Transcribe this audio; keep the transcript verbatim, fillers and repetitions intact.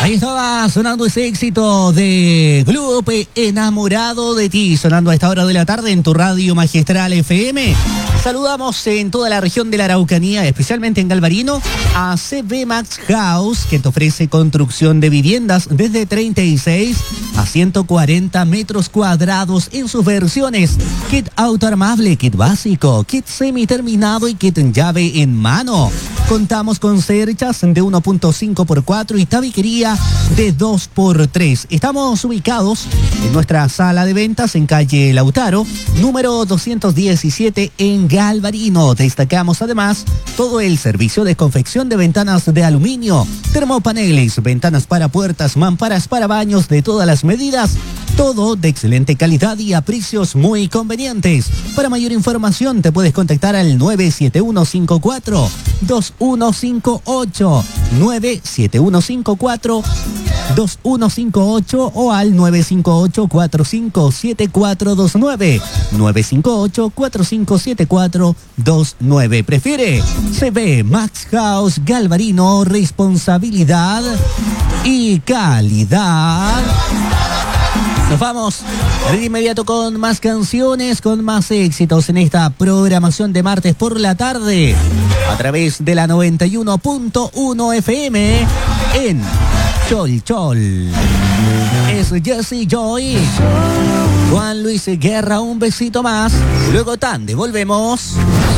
Ahí estaba sonando ese éxito de Gloop, Enamorado de ti, sonando a esta hora de la tarde en tu radio Magistral F M. Saludamos en toda la región de la Araucanía, especialmente en Galvarino, a C B Max House, que te ofrece construcción de viviendas desde treinta y seis a ciento cuarenta metros cuadrados en sus versiones: kit autoarmable, kit básico, kit semiterminado y kit en llave en mano. Contamos con cerchas de uno punto cinco por cuatro y tabiquería de dos por tres. Estamos ubicados en nuestra sala de ventas en calle Lautaro, número doscientos diecisiete en Galvarino. Destacamos además todo el servicio de confección de ventanas de aluminio, termopaneles, ventanas para puertas, mamparas para baños de todas las medidas. Todo de excelente calidad y a precios muy convenientes. Para mayor información te puedes contactar al nueve siete uno cinco cuatro dos uno cinco ocho, nueve siete uno cinco cuatro dos uno cinco ocho o al nueve cinco ocho cuatro cinco siete cuatro dos nueve, nueve cinco ocho cuatro cinco siete cuatro dos nueve. Prefiere C B Max House Galvarino, responsabilidad y calidad. Nos vamos de inmediato con más canciones, con más éxitos en esta programación de martes por la tarde a través de la noventa y uno punto uno F M en Chol Chol. Es Jesse Joy, Juan Luis Guerra, un besito más. Luego Tande, volvemos.